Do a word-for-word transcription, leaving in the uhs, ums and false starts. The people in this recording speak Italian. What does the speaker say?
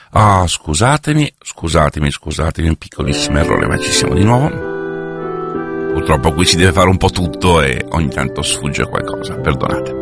Ah, scusatemi, scusatemi, scusatemi, un piccolissimo errore, ma ci siamo di nuovo. Purtroppo qui si deve fare un po' tutto e ogni tanto sfugge qualcosa, perdonate.